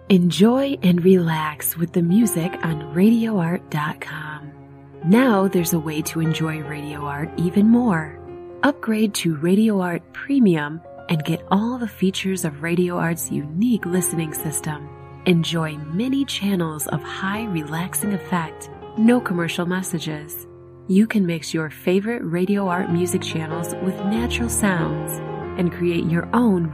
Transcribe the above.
Enjoy and relax with the music on RadioArt.com. Now there's a way to enjoy Radio Art even more. Upgrade to Radio Art Premium and get all the features of Radio Art's unique listening system. Enjoy many channels of high relaxing effect, no commercial messages. You can mix your favorite Radio Art music channels with natural sounds and create your own